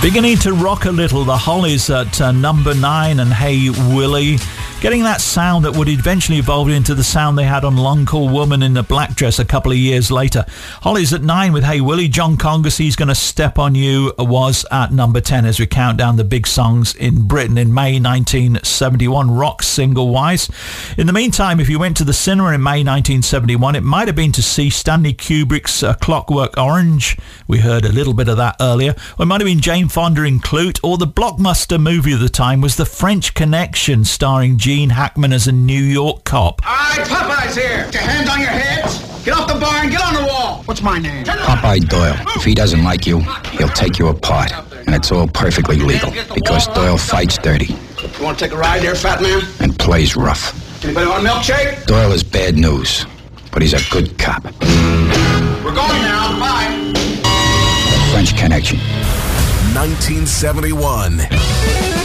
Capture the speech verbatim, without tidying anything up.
Beginning to rock a little, the Hollies at uh, number nine, and Hey Willie, getting that sound that would eventually evolve into the sound they had on Long Cool Woman in the Black Dress a couple of years later. Hollies at nine with Hey Willie. John Conger's He's Gonna Step on You was at number ten as we count down the big songs in Britain in May nineteen seventy-one, rock single-wise. In the meantime, if you went to the cinema in May nineteen seventy-one, it might have been to see Stanley Kubrick's uh, Clockwork Orange. We heard a little bit of that earlier. Or it might have been Jane Fonda in Clute, or the blockbuster movie of the time was The French Connection, starring Gene Hackman as a New York cop. All right, Popeye's here. Get your hands on your heads. Get off the bar and get on the wall. What's my name? Popeye Doyle. If he doesn't like you, he'll take you apart. And it's all perfectly legal, because Doyle fights dirty. You want to take a ride there, fat man? And plays rough. Anybody want a milkshake? Doyle is bad news, but he's a good cop. We're going now. Bye. French Connection. nineteen seventy-one.